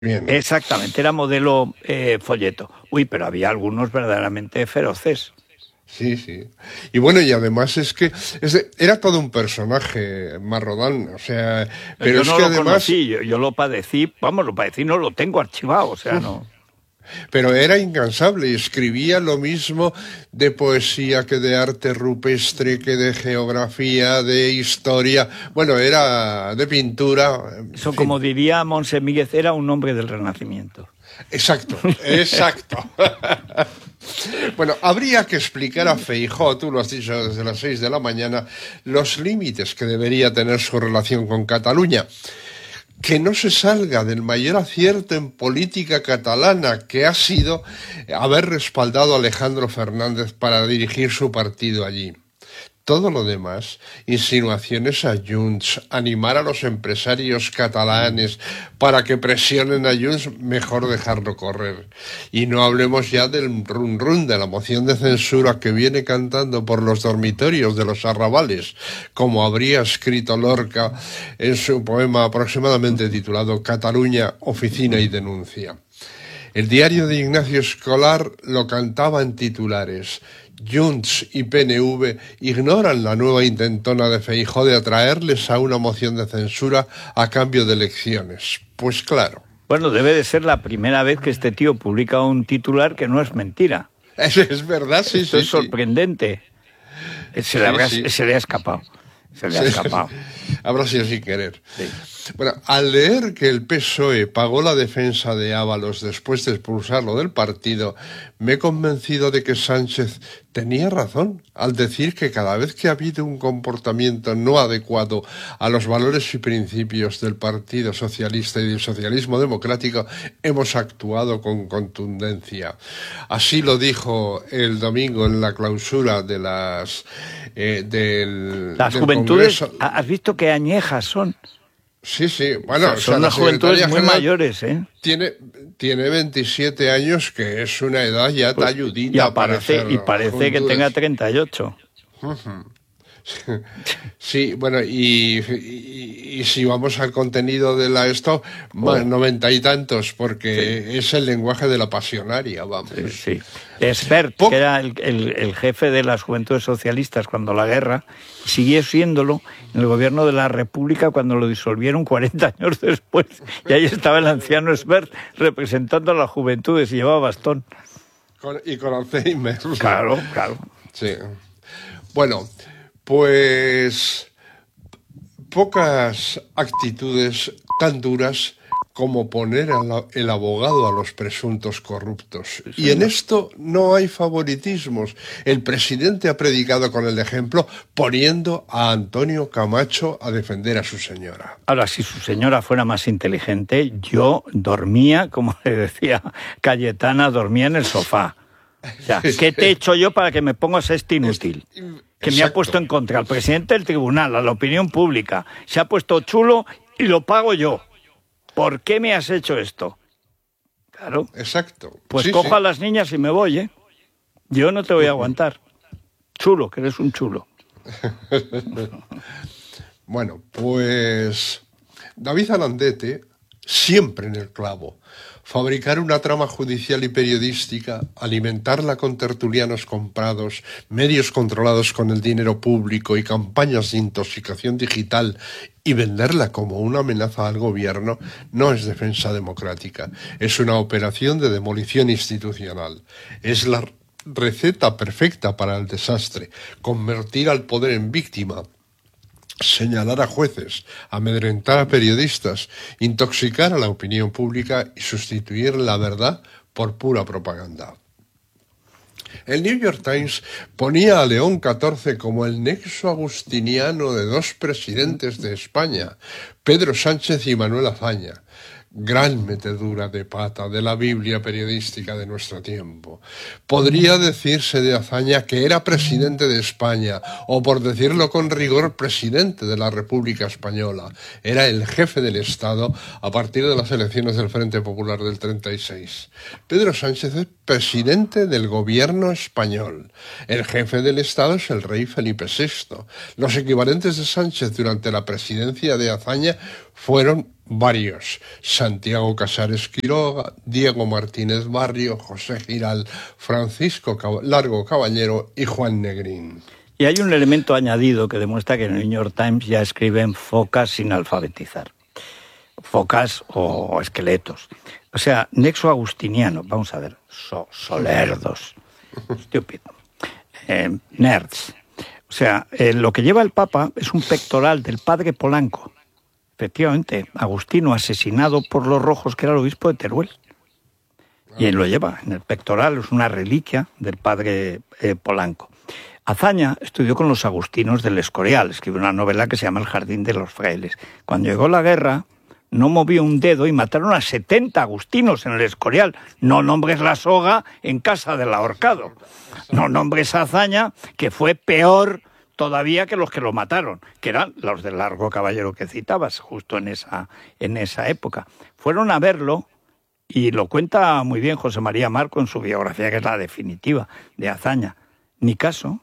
Bien. Exactamente, era modelo folleto. Uy, pero había algunos verdaderamente feroces. Sí, sí. Y bueno, y además es que era todo un personaje, Marrodán, o sea, pero Yo es no que lo además, conocí, yo lo padecí, vamos, lo padecí, no lo tengo archivado, o sea, no. pero era incansable y escribía lo mismo de poesía que de arte rupestre, que de geografía, de historia, bueno, era de pintura, en Eso, como fin. diría Monse Míguez, era un hombre del Renacimiento. Exacto, exacto. Bueno, habría que explicar a Feijóo, tú lo has dicho desde las 6 de la mañana, los límites que debería tener su relación con Cataluña. Que no se salga del mayor acierto en política catalana, que ha sido haber respaldado a Alejandro Fernández para dirigir su partido allí. Todo lo demás, insinuaciones a Junts, animar a los empresarios catalanes para que presionen a Junts, mejor dejarlo correr. Y no hablemos ya del run run de la moción de censura que viene cantando por los dormitorios de los arrabales, como habría escrito Lorca en su poema aproximadamente titulado Cataluña, oficina y denuncia. El diario de Ignacio Escolar lo cantaba en titulares. Junts y PNV ignoran la nueva intentona de Feijóo de atraerles a una moción de censura a cambio de elecciones. Pues claro. Bueno, debe de ser la primera vez que este tío publica un titular que no es mentira. Es verdad, sí, Esto sí, es sorprendente. sí. Se le ha escapado. Se le ha escapado. Habrá sido sin querer. Sí. Bueno, al leer que el PSOE pagó la defensa de Ábalos después de expulsarlo del partido, me he convencido de que Sánchez tenía razón al decir que cada vez que ha habido un comportamiento no adecuado a los valores y principios del Partido Socialista y del socialismo democrático, hemos actuado con contundencia. Así lo dijo el domingo en la clausura de las juventudes. Congreso. ¿Has visto qué añejas son? Sí, sí, bueno, son unas juventudes muy mayores, ¿eh? Tiene 27 años, que es una edad ya Pues, talludita para hacer y parece junturas. Que tenga 38. Sí, bueno, y si vamos al contenido de esto, más 90 y tantos, porque sí, es el lenguaje de la pasionaria, vamos. Sí, sí. Espert, que era el jefe de las juventudes socialistas cuando la guerra, siguió siéndolo en el gobierno de la República cuando lo disolvieron 40 años después. Y ahí estaba el anciano Espert representando a las juventudes y llevaba bastón. Y con Alzheimer. Claro, claro. Sí. Bueno, pues pocas actitudes tan duras como poner el abogado a los presuntos corruptos. Sí, y en esto no hay favoritismos. El presidente ha predicado con el ejemplo, poniendo a Antonio Camacho a defender a su señora. Ahora, si su señora fuera más inteligente, yo dormía, como le decía Cayetana, dormía en el sofá. O sea, ¿qué te he hecho yo para que me pongas este inútil? Que me ha puesto en contra al presidente del tribunal, a la opinión pública. Se ha puesto chulo y lo pago yo. ¿Por qué me has hecho esto? Claro. Exacto. Pues sí, cojo a las niñas y me voy, ¿eh? Yo no te voy a aguantar. Chulo, que eres un chulo. Bueno, pues David Alandete, siempre en el clavo. Fabricar una trama judicial y periodística, alimentarla con tertulianos comprados, medios controlados con el dinero público y campañas de intoxicación digital y venderla como una amenaza al gobierno no es defensa democrática, es una operación de demolición institucional. Es la receta perfecta para el desastre, convertir al poder en víctima, señalar a jueces, amedrentar a periodistas, intoxicar a la opinión pública y sustituir la verdad por pura propaganda. El New York Times ponía a León XIV como el nexo agustiniano de dos presidentes de España, Pedro Sánchez y Manuel Azaña. Gran metedura de pata de la Biblia periodística de nuestro tiempo. Podría decirse de Azaña que era presidente de España, o por decirlo con rigor, presidente de la República Española. Era el jefe del Estado a partir de las elecciones del Frente Popular del 36. Pedro Sánchez es presidente del gobierno español. El jefe del Estado es el rey Felipe VI. Los equivalentes de Sánchez durante la presidencia de Azaña fueron varios: Santiago Casares Quiroga, Diego Martínez Barrio, José Giral, Francisco Largo Caballero y Juan Negrín. Y hay un elemento añadido que demuestra que en el New York Times ya escriben focas sin alfabetizar. Focas o esqueletos. O sea, nexo agustiniano. Vamos a ver. Solerdos. Stupid. Nerds. O sea, lo que lleva el Papa es un pectoral del padre Polanco. Efectivamente, Agustino asesinado por los rojos, que era el obispo de Teruel. Y él lo lleva en el pectoral, es una reliquia del padre Polanco. Azaña estudió con los agustinos del Escorial, escribió una novela que se llama El jardín de los frailes. Cuando llegó la guerra, no movió un dedo y mataron a 70 agustinos en el Escorial. No nombres la soga en casa del ahorcado. No nombres a Azaña, que fue peor todavía que los que lo mataron, que eran los del Largo Caballero que citabas, justo en esa época. Fueron a verlo, y lo cuenta muy bien José María Marco en su biografía, que es la definitiva de Azaña. Ni caso.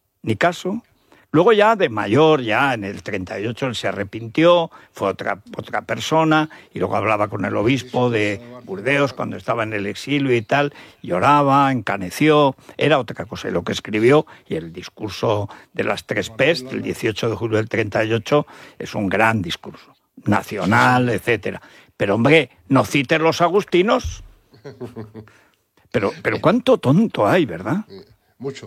Luego ya de mayor, ya en el 38 él se arrepintió, fue otra persona, y luego hablaba con el obispo de Burdeos cuando estaba en el exilio y tal, lloraba, encaneció, era otra cosa. Y lo que escribió, y el discurso de las 3 P's, del 18 de julio del 38, es un gran discurso, nacional, etcétera. Pero hombre, no cites los agustinos. Pero cuánto tonto hay, ¿verdad? Mucho.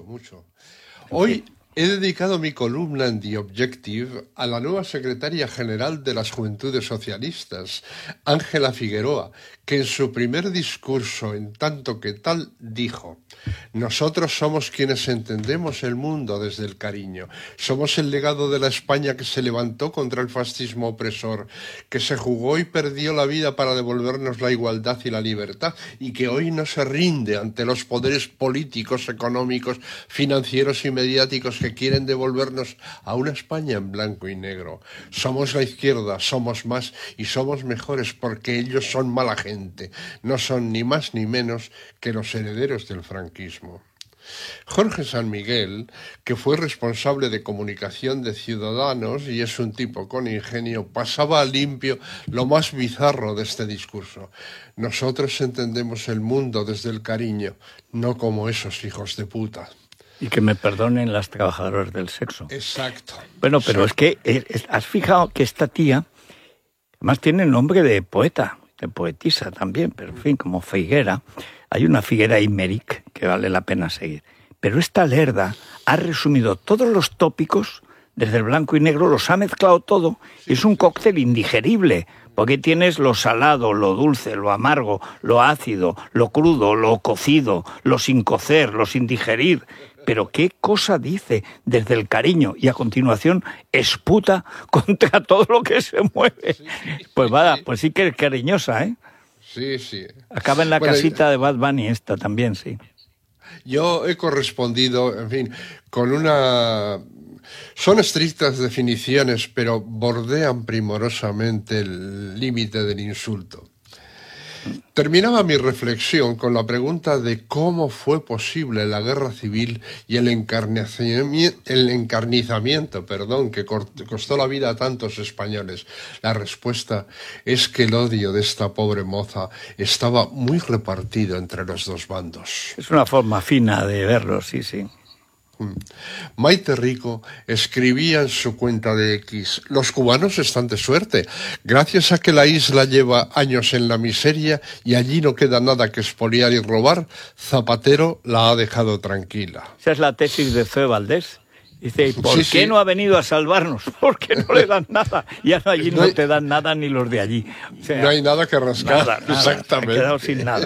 Hoy he dedicado mi columna en The Objective a la nueva secretaria general de las Juventudes Socialistas, Ángela Figueroa, que en su primer discurso, en tanto que tal, dijo: nosotros somos quienes entendemos el mundo desde el cariño. Somos el legado de la España que se levantó contra el fascismo opresor, que se jugó y perdió la vida para devolvernos la igualdad y la libertad, y que hoy no se rinde ante los poderes políticos, económicos, financieros y mediáticos que quieren devolvernos a una España en blanco y negro. Somos la izquierda, somos más y somos mejores porque ellos son mala gente. No son ni más ni menos que los herederos del franquismo. Jorge San Miguel, que fue responsable de comunicación de Ciudadanos y es un tipo con ingenio, pasaba a limpio lo más bizarro de este discurso. Nosotros entendemos el mundo desde el cariño, no como esos hijos de puta. Y que me perdonen las trabajadoras del sexo. Exacto. Bueno, pero es que has fijado que esta tía, además tiene nombre de poeta, de poetisa también, pero en fin, como Figuera. Hay una Figuera Imeric que vale la pena seguir. Pero esta lerda ha resumido todos los tópicos desde el blanco y negro, los ha mezclado todo. Es un cóctel indigerible, porque tienes lo salado, lo dulce, lo amargo, lo ácido, lo crudo, lo cocido, lo sin cocer, lo sin digerir. Pero qué cosa dice desde el cariño, y a continuación esputa contra todo lo que se mueve. Pues vaya, pues sí que es cariñosa, ¿eh? Sí. Acaba en la casita de Bad Bunny esta también, sí. Yo he correspondido, en fin, con una... Son estrictas definiciones, pero bordean primorosamente el límite del insulto. Terminaba mi reflexión con la pregunta de cómo fue posible la guerra civil y el encarnizamiento, que costó la vida a tantos españoles. La respuesta es que el odio de esta pobre moza estaba muy repartido entre los dos bandos. Es una forma fina de verlo, sí. Maite Rico escribía en su cuenta de X: los cubanos están de suerte, gracias a que la isla lleva años en la miseria y allí no queda nada que expoliar y robar, Zapatero la ha dejado tranquila. Esa es la tesis de Zoe Valdés. Dice, ¿y por qué no ha venido a salvarnos? Porque no le dan nada. Ya allí no te dan nada ni los de allí. O sea, no hay nada que rascar. Nada, exactamente. Ha quedado sin nada.